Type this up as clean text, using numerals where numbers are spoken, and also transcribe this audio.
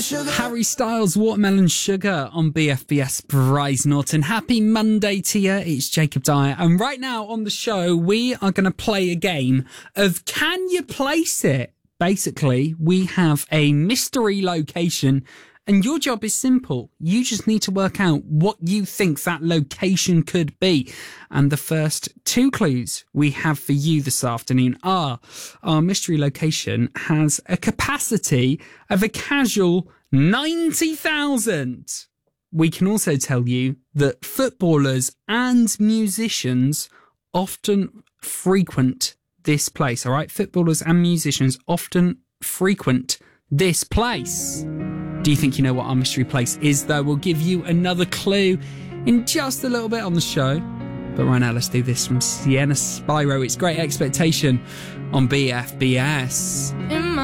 Harry Styles, Watermelon Sugar on BFBS Bryce Norton. Happy Monday to you. It's Jacob Dyer. And right now on the show, we are going to play a game of Can You Place It? Basically, we have a mystery location and your job is simple. You just need to work out what you think that location could be. And the first two clues we have for you this afternoon are our mystery location has a capacity of a casual 90,000. We can also tell you that footballers and musicians often frequent this place, all right? Footballers and musicians often frequent this place. Do you think you know what our mystery place is, though? We'll give you another clue in just a little bit on the show. But right now, let's do this from Sienna Spyro. It's Great Expectation on BFBS.